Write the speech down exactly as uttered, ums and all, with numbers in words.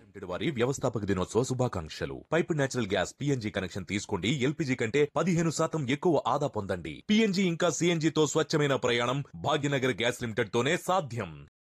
Limited వారి వ్యవస్థాపక దినోత్సవ శుభాకాంక్షలు. Pipe natural gas PNG connection తీసుకోండి. ఎల్పిజి కంటే పదిహేను శాతం ఎక్కువ ఆదా పొందండి. పిఎన్జి ఇంకా సిఎన్జి తో స్వచ్ఛమైన ప్రయాణం భాగ్యనగర్ గ్యాస్ లిమిటెడ్ తోనే సాధ్యం.